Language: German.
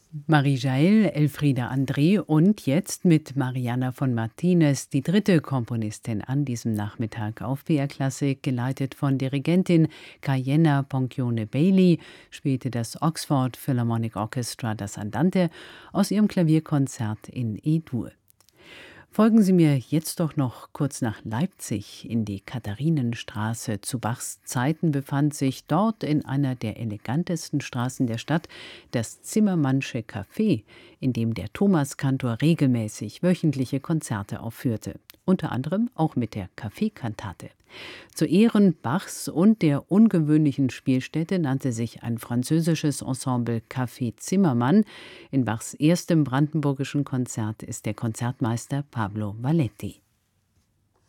Marie-Jaël, Elfriede André und jetzt mit Mariana von Martinez, die dritte Komponistin an diesem Nachmittag auf BR Klassik, geleitet von Dirigentin Kayenna Ponchione-Bailey, spielte das Oxford Philharmonic Orchestra das Andante aus ihrem Klavierkonzert in E-Dur. Folgen Sie mir jetzt doch noch kurz nach Leipzig in die Katharinenstraße. Zu Bachs Zeiten befand sich dort in einer der elegantesten Straßen der Stadt das Zimmermannsche Café, in dem der Thomaskantor regelmäßig wöchentliche Konzerte aufführte. Unter anderem auch mit der Kaffeekantate. Zu Ehren Bachs und der ungewöhnlichen Spielstätte nannte sich ein französisches Ensemble Café Zimmermann. In Bachs erstem brandenburgischen Konzert ist der Konzertmeister Pablo Valletti.